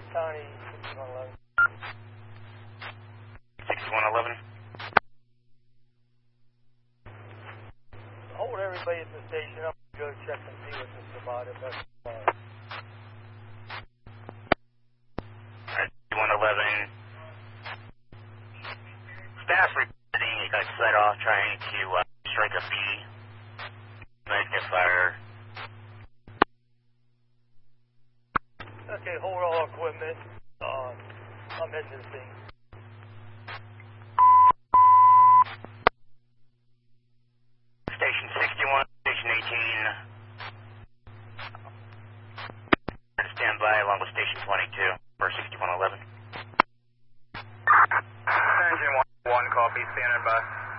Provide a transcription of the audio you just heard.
County 6111. 6111. Hold everybody at the station. I'm going to go check and see what this is about. If that's 6111. Staff reporting you guys set off trying to strike a B. Magnifier. okay, hold all equipment. I'm heading to the scene. Station 61, Station 18. Stand by along with Station 22 for 6111. Engine 1, copy, standing by.